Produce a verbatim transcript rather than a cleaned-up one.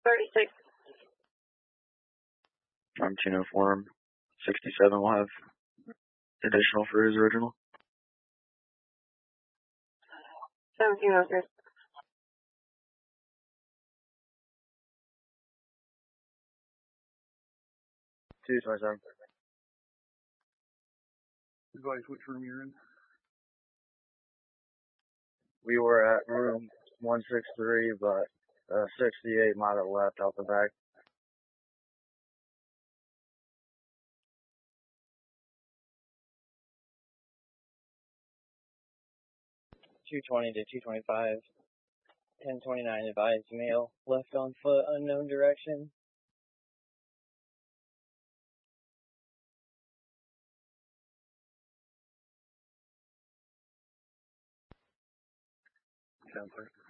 thirty-six. I'm Tino Form. sixty-seven will have additional for his original. seventeen oh three. two twenty-seven. Advise which room you're in. We were at room one sixty-three, but uh, sixty-eight might have left out the back. two twenty to two twenty-five. ten twenty-nine advised male, left on foot, unknown direction. Sounds like